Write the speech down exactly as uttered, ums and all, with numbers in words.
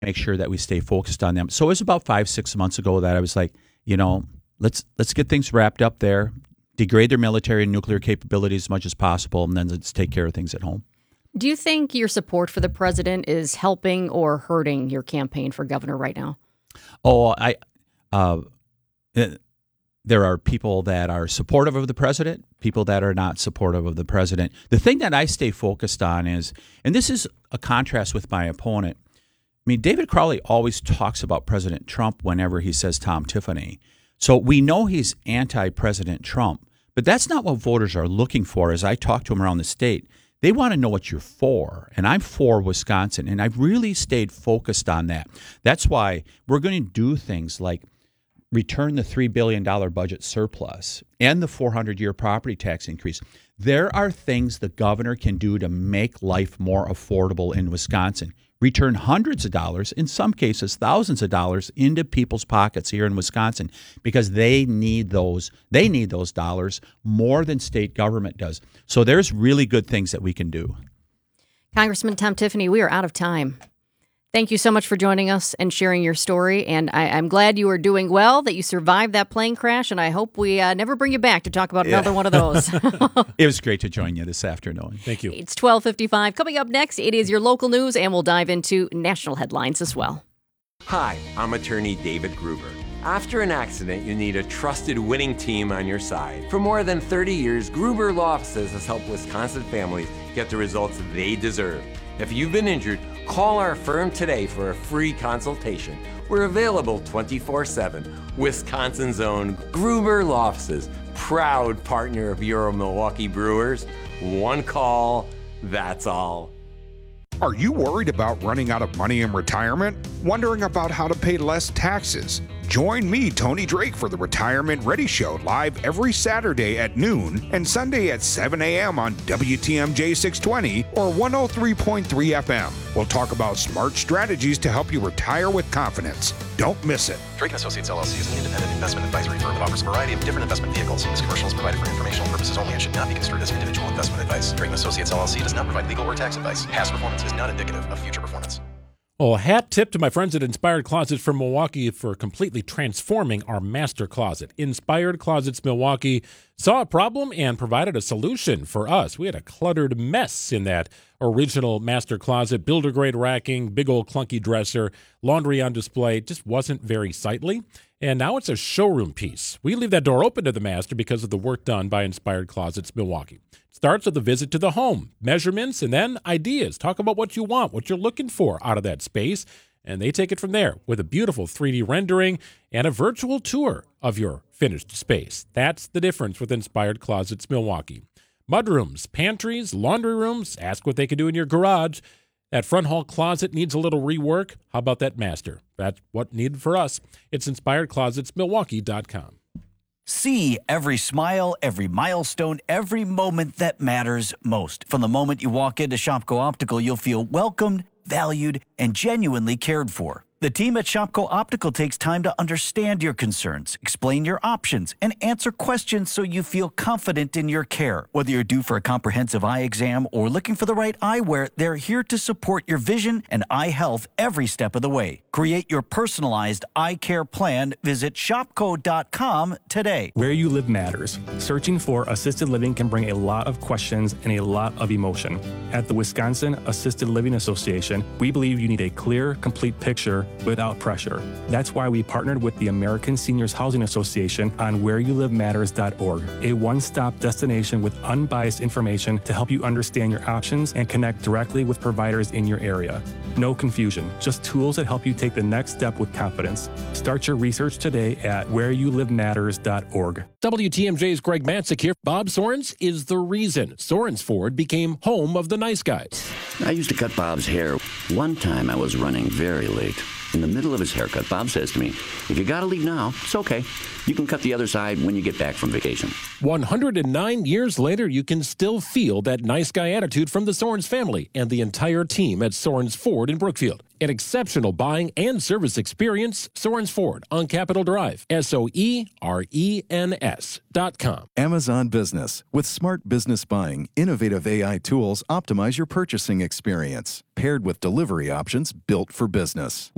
make sure that we stay focused on them. So it was about five, six months ago that I was like, you know, let's let's get things wrapped up there, degrade their military and nuclear capabilities as much as possible, and then let's take care of things at home. Do you think your support for the president is helping or hurting your campaign for governor right now? Oh, I, uh, there are people that are supportive of the president, people that are not supportive of the president. The thing that I stay focused on is, and this is a contrast with my opponent. I mean, David Crowley always talks about President Trump whenever he says Tom Tiffany. So we know he's anti-President Trump, but that's not what voters are looking for. As I talk to them around the state, they want to know what you're for, and I'm for Wisconsin, and I've really stayed focused on that. That's why we're going to do things like return the three billion dollars budget surplus and the four hundred year property tax increase. There are things the governor can do to make life more affordable in Wisconsin. Return hundreds of dollars, in some cases thousands of dollars, into people's pockets here in Wisconsin because they need those. They need those dollars more than state government does. So there's really good things that we can do. Congressman Tom Tiffany, we are out of time. Thank you so much for joining us and sharing your story. And I, I'm glad you are doing well, that you survived that plane crash. And I hope we uh, never bring you back to talk about yeah. another one of those. It was great to join you this afternoon. Thank you. It's twelve fifty-five. Coming up next, it is your local news, and we'll dive into national headlines as well. Hi, I'm attorney David Gruber. After an accident, you need a trusted winning team on your side. For more than thirty years, Gruber Law Offices has helped Wisconsin families get the results they deserve. If you've been injured, call our firm today for a free consultation. We're available twenty-four seven. Wisconsin's own Gruber Law Offices, proud partner of your Milwaukee Brewers. One call, that's all. Are you worried about running out of money in retirement? Wondering about how to pay less taxes? Join me, Tony Drake, for the Retirement Ready Show, live every Saturday at noon and Sunday at seven a.m. on W T M J six twenty or one oh three point three F M. We'll talk about smart strategies to help you retire with confidence. Don't miss it. Drake and Associates L L C is an independent investment advisory firm that offers a variety of different investment vehicles. This commercial is provided for informational purposes only and should not be construed as individual investment advice. Drake and Associates L L C does not provide legal or tax advice. Past performance is not indicative of future performance. Well, a hat tip to my friends at Inspired Closets from Milwaukee for completely transforming our master closet. Inspired Closets Milwaukee saw a problem and provided a solution for us. We had a cluttered mess in that original master closet, builder-grade racking, big old clunky dresser, laundry on display. It just wasn't very sightly. And now it's a showroom piece. We leave that door open to the master because of the work done by Inspired Closets Milwaukee. It starts with a visit to the home, measurements, and then ideas. Talk about what you want, what you're looking for out of that space, and they take it from there with a beautiful three D rendering and a virtual tour of your finished space. That's the difference with Inspired Closets Milwaukee. Mudrooms, pantries, laundry rooms, ask what they can do in your garage. That front hall closet needs a little rework. How about that master? That's what needed for us. It's inspired closets milwaukee dot com. See every smile, every milestone, every moment that matters most. From the moment you walk into Shopko Optical, you'll feel welcomed, valued, and genuinely cared for. The team at Shopko Optical takes time to understand your concerns, explain your options, and answer questions so you feel confident in your care. Whether you're due for a comprehensive eye exam or looking for the right eyewear, they're here to support your vision and eye health every step of the way. Create your personalized eye care plan. Visit shopko dot com today. Where you live matters. Searching for assisted living can bring a lot of questions and a lot of emotion. At the Wisconsin Assisted Living Association, we believe you need a clear, complete picture without pressure. That's why we partnered with the American Seniors Housing Association on where you live matters dot org, a one-stop destination with unbiased information to help you understand your options and connect directly with providers in your area. No confusion, just tools that help you take the next step with confidence. Start your research today at where you live matters dot org. W T M J's Greg Matzik here. Bob Sorens is the reason Sorens Ford became home of the nice guys. I used to cut Bob's hair. One time I was running very late. In the middle of his haircut, Bob says to me, "If you gotta leave now, it's okay. You can cut the other side when you get back from vacation." one hundred nine years later, you can still feel that nice guy attitude from the Sorens family and the entire team at Sorens Ford in Brookfield. An exceptional buying and service experience, Sorens Ford on Capitol Drive, S O E R E N S dot com. Amazon Business. With smart business buying, innovative A I tools optimize your purchasing experience, paired with delivery options built for business.